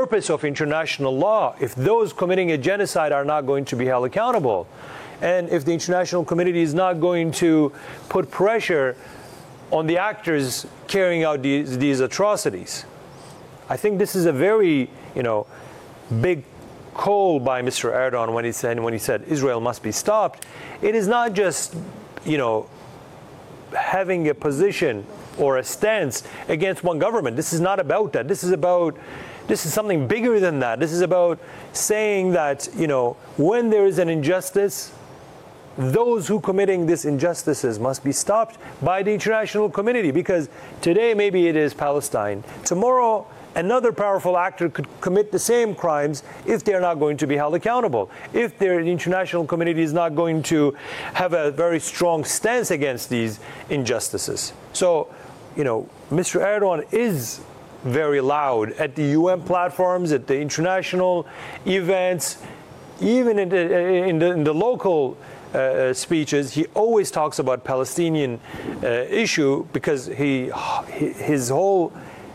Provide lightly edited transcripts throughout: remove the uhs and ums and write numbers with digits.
purpose of international law if those committing a genocide are not going to be held accountable? And if the international community is not going to put pressure on the actors carrying out these atrocities? I think this is a very, big call by Mr. Erdogan when he said Israel must be stopped. It is not just, having a position or a stance against one government. This is not about that. This is something bigger than that. This is about saying that, when there is an injustice, those who committing these injustices must be stopped by the international community, because today maybe it is Palestine. Tomorrow, another powerful actor could commit the same crimes if they're not going to be held accountable, if the international community is not going to have a very strong stance against these injustices. So, Mr. Erdogan is very loud at the UN platforms, at the international events, even in the local speeches. He always talks about Palestinian issue because his whole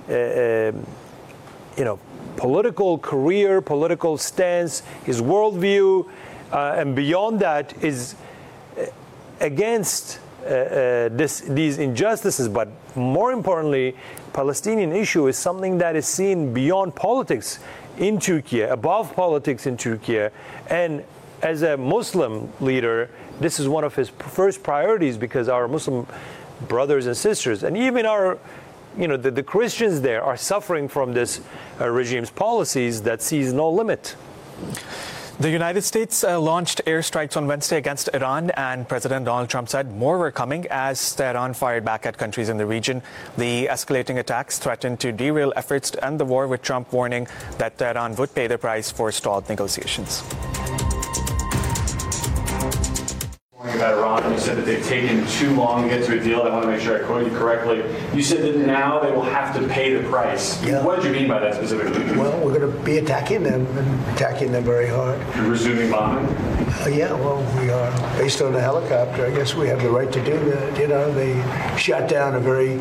political career, political stance, his worldview, and beyond that is against these injustices. But more importantly, Palestinian issue is something that is seen beyond politics in Turkey, above politics in Turkey. And as a Muslim leader, this is one of his first priorities, because our Muslim brothers and sisters, and even our the Christians there, are suffering from this regime's policies that sees no limit. The United States launched airstrikes on Wednesday against Iran, and President Donald Trump said more were coming as Tehran fired back at countries in the region. The escalating attacks threatened to derail efforts to end the war, with Trump warning that Tehran would pay the price for stalled negotiations. About Iran, you said that they've taken too long to get to a deal. I want to make sure I quote you correctly. You said that now they will have to pay the price. Yeah. What did you mean by that specifically? Well, we're going to be attacking them, and attacking them very hard. You're resuming bombing? Yeah, well, we are. Based on the helicopter, I guess we have the right to do that. They shot down a very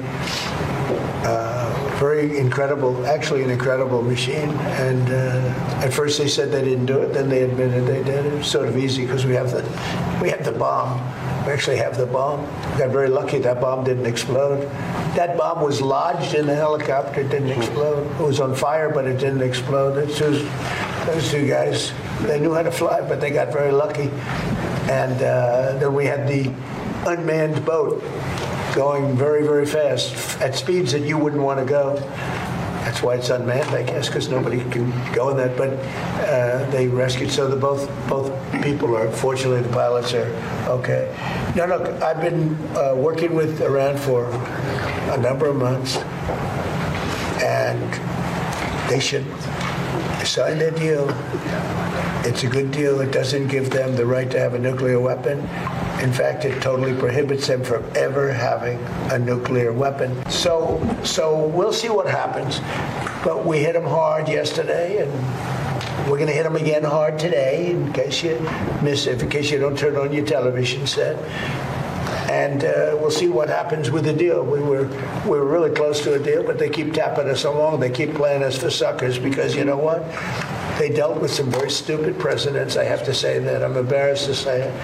incredible, actually an incredible machine. And at first they said they didn't do it, then they admitted they did. It was sort of easy because we have the bomb. We actually have the bomb. We got very lucky that bomb didn't explode. That bomb was lodged in the helicopter, it didn't explode. It was on fire, but it didn't explode. Those two guys, they knew how to fly, but they got very lucky. And then we had the unmanned boat going very, very fast at speeds that you wouldn't want to go. That's why it's unmanned, I guess, because nobody can go in that. But they rescued. So both people are, fortunately, the pilots are okay. Now, look, I've been working with Iran for a number of months, and they should sign their deal. It's a good deal. It doesn't give them the right to have a nuclear weapon. In fact, it totally prohibits them from ever having a nuclear weapon. So we'll see what happens. But we hit them hard yesterday, and we're going to hit them again hard today, in case you miss it, in case you don't turn on your television set. And we'll see what happens with the deal. We were really close to a deal, but they keep tapping us along. They keep playing us for suckers because, you know what? They dealt with some very stupid presidents. I have to say that. I'm embarrassed to say it.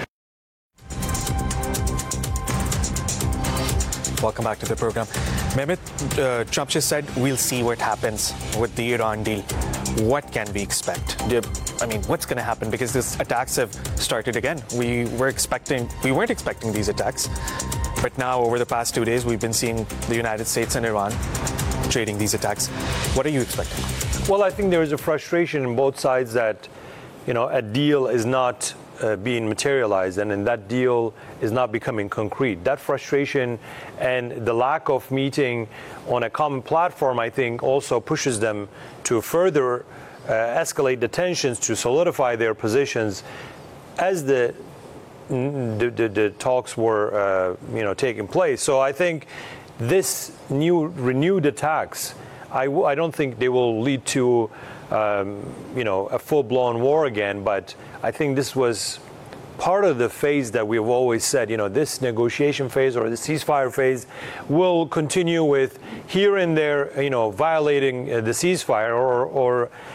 Welcome back to the program. Mehmet, Trump just said we'll see what happens with the Iran deal. What can we expect? What's going to happen? Because these attacks have started again. We weren't expecting these attacks. But now, over the past 2 days, we've been seeing the United States and Iran trading these attacks. What are you expecting? Well, I think there is a frustration on both sides that, a deal is not being materialized, and that deal is not becoming concrete. That frustration and the lack of meeting on a common platform, I think, also pushes them to further escalate the tensions, to solidify their positions as the talks were, taking place. So I think this renewed attacks, I don't think they will lead to a full-blown war again, but I think this was part of the phase that we've always said, this negotiation phase or the ceasefire phase will continue with here and there, violating the ceasefire or